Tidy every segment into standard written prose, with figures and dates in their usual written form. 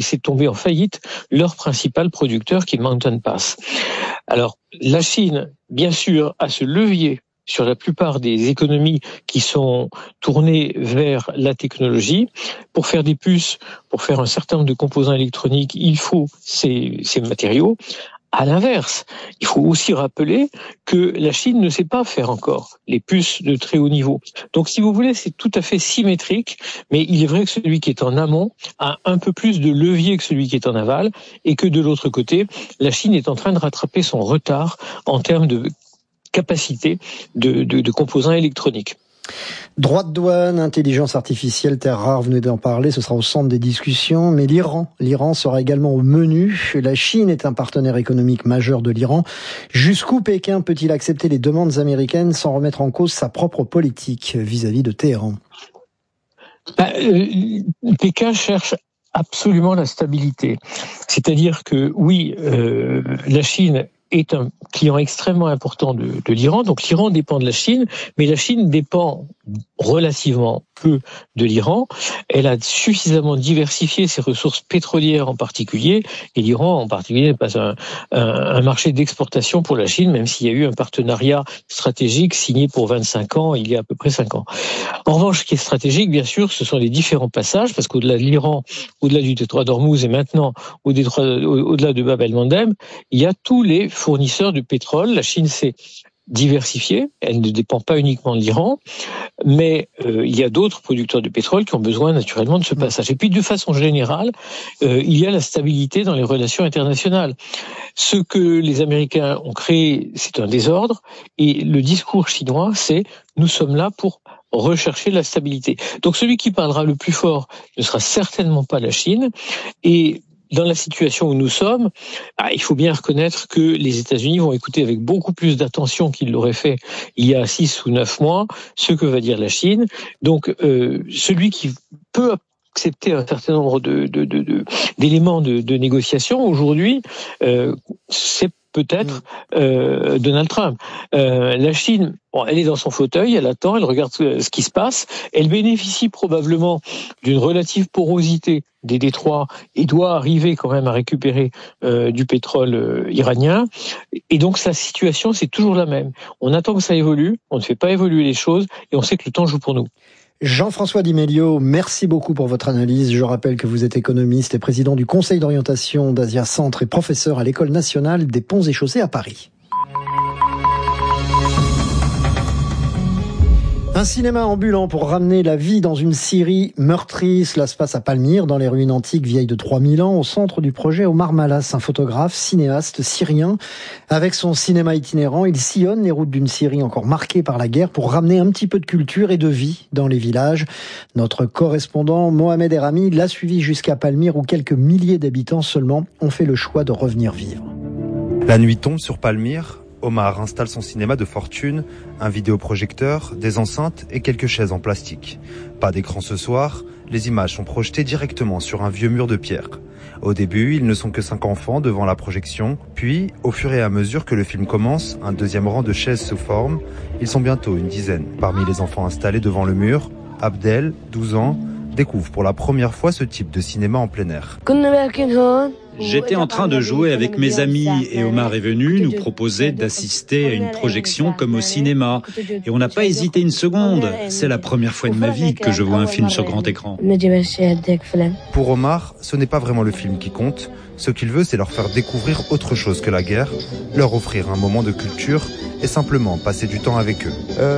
c'est tombé en faillite leur principal producteur qui est Mountain Pass. Alors, la Chine, bien sûr, a ce levier sur la plupart des économies qui sont tournées vers la technologie. Pour faire des puces, pour faire un certain nombre de composants électroniques, il faut ces matériaux. À l'inverse, il faut aussi rappeler que la Chine ne sait pas faire encore les puces de très haut niveau. Donc, si vous voulez, c'est tout à fait symétrique, mais il est vrai que celui qui est en amont a un peu plus de levier que celui qui est en aval, et que de l'autre côté, la Chine est en train de rattraper son retard en termes de capacité de composants électroniques. Droit de douane, intelligence artificielle, terres rares, vous venez d'en parler, ce sera au centre des discussions. Mais l'Iran sera également au menu. La Chine est un partenaire économique majeur de l'Iran. Jusqu'où Pékin peut-il accepter les demandes américaines sans remettre en cause sa propre politique vis-à-vis de Téhéran ? Pékin cherche absolument la stabilité. C'est-à-dire que oui, la Chine est un client extrêmement important de l'Iran. Donc l'Iran dépend de la Chine, mais la Chine dépend relativement peu de l'Iran. Elle a suffisamment diversifié ses ressources pétrolières en particulier, et l'Iran en particulier n'est pas un marché d'exportation pour la Chine, même s'il y a eu un partenariat stratégique signé pour 25 ans, il y a à peu près 5 ans. En revanche, ce qui est stratégique, bien sûr, ce sont les différents passages, parce qu'au-delà de l'Iran, au-delà du détroit d'Ormuz et maintenant au-delà de Bab el-Mandeb, il y a tous les fournisseurs de pétrole. La Chine s'est diversifiée, elle ne dépend pas uniquement de l'Iran, mais il y a d'autres producteurs de pétrole qui ont besoin naturellement de ce passage. Et puis de façon générale, il y a la stabilité dans les relations internationales. Ce que les Américains ont créé, c'est un désordre, et le discours chinois, c'est « nous sommes là pour rechercher la stabilité ». Donc celui qui parlera le plus fort ne sera certainement pas la Chine, et dans la situation où nous sommes, il faut bien reconnaître que les États-Unis vont écouter avec beaucoup plus d'attention qu'ils l'auraient fait il y a 6 ou 9 mois ce que va dire la Chine. Donc, celui qui peut accepter un certain nombre d'éléments de négociation aujourd'hui, c'est peut-être Donald Trump. La Chine, elle est dans son fauteuil, elle attend, elle regarde ce qui se passe, elle bénéficie probablement d'une relative porosité des détroits et doit arriver quand même à récupérer du pétrole iranien. Et donc sa situation, c'est toujours la même. On attend que ça évolue, on ne fait pas évoluer les choses et on sait que le temps joue pour nous. Jean-François Di Meglio, merci beaucoup pour votre analyse. Je rappelle que vous êtes économiste et président du Conseil d'orientation d'Asia Centre et professeur à l'École nationale des ponts et chaussées à Paris. Un cinéma ambulant pour ramener la vie dans une Syrie meurtrie. Cela se passe à Palmyre, dans les ruines antiques vieilles de 3000 ans, au centre du projet Omar Malas, un photographe, cinéaste syrien. Avec son cinéma itinérant, il sillonne les routes d'une Syrie encore marquée par la guerre pour ramener un petit peu de culture et de vie dans les villages. Notre correspondant Mohamed Erami l'a suivi jusqu'à Palmyre où quelques milliers d'habitants seulement ont fait le choix de revenir vivre. La nuit tombe sur Palmyre. Omar installe son cinéma de fortune, un vidéoprojecteur, des enceintes et quelques chaises en plastique. Pas d'écran ce soir, les images sont projetées directement sur un vieux mur de pierre. Au début, ils ne sont que 5 enfants devant la projection, puis, au fur et à mesure que le film commence, un deuxième rang de chaises se forme, ils sont bientôt une dizaine. Parmi les enfants installés devant le mur, Abdel, 12 ans, découvre pour la première fois ce type de cinéma en plein air. J'étais en train de jouer avec mes amis et Omar est venu nous proposer d'assister à une projection comme au cinéma. Et on n'a pas hésité une seconde. C'est la première fois de ma vie que je vois un film sur grand écran. Pour Omar, ce n'est pas vraiment le film qui compte. Ce qu'il veut, c'est leur faire découvrir autre chose que la guerre, leur offrir un moment de culture et simplement passer du temps avec eux.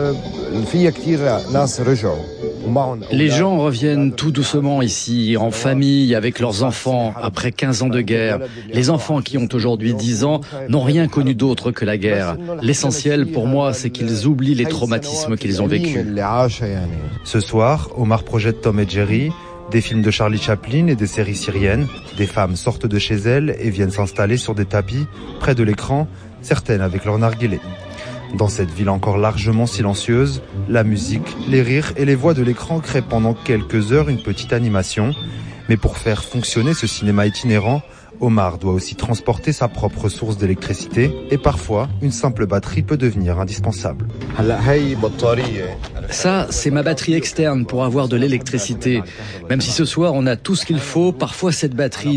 Les gens reviennent tout doucement ici, en famille, avec leurs enfants, après 15 ans de guerre. Les enfants qui ont aujourd'hui 10 ans n'ont rien connu d'autre que la guerre. L'essentiel pour moi, c'est qu'ils oublient les traumatismes qu'ils ont vécus. Ce soir, Omar projette Tom et Jerry, des films de Charlie Chaplin et des séries syriennes. Des femmes sortent de chez elles et viennent s'installer sur des tapis, près de l'écran, certaines avec leur narguilé. Dans cette ville encore largement silencieuse, la musique, les rires et les voix de l'écran créent pendant quelques heures une petite animation. Mais pour faire fonctionner ce cinéma itinérant, Omar doit aussi transporter sa propre source d'électricité et parfois, une simple batterie peut devenir indispensable. Ça, c'est ma batterie externe pour avoir de l'électricité. Même si ce soir on a tout ce qu'il faut, parfois cette batterie